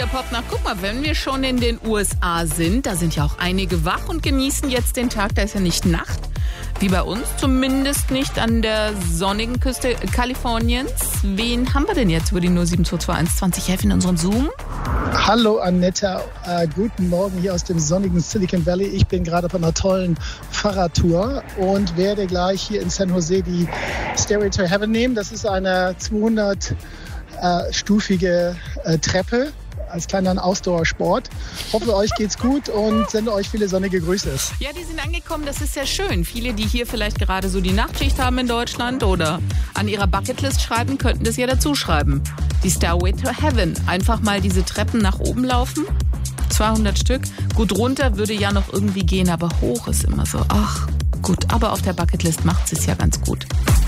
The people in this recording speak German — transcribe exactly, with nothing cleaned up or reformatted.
Popnacht. Guck mal, wenn wir schon in den U S A sind, da sind ja auch einige wach und genießen jetzt den Tag. Da ist ja nicht Nacht, wie bei uns, zumindest nicht an der sonnigen Küste Kaliforniens. Wen haben wir denn jetzt über die null sieben zwei zwei eins zwanzig elf in unserem Zoom? Hallo Annetta, äh, guten Morgen hier aus dem sonnigen Silicon Valley. Ich bin gerade auf einer tollen Fahrradtour und werde gleich hier in San Jose die Stairway to Heaven nehmen. Das ist eine zweihundert-stufige äh, Treppe als kleiner Ausdauersport. Hoffe, euch geht's gut und sende euch viele sonnige Grüße. Ja, die sind angekommen, das ist sehr schön. Viele, die hier vielleicht gerade so die Nachtschicht haben in Deutschland oder an ihrer Bucketlist schreiben, könnten das ja dazu schreiben. Die Stairway to Heaven. Einfach mal diese Treppen nach oben laufen. zweihundert Stück. Gut, runter würde ja noch irgendwie gehen, aber hoch ist immer so. Ach, gut. Aber auf der Bucketlist macht es ja ganz gut.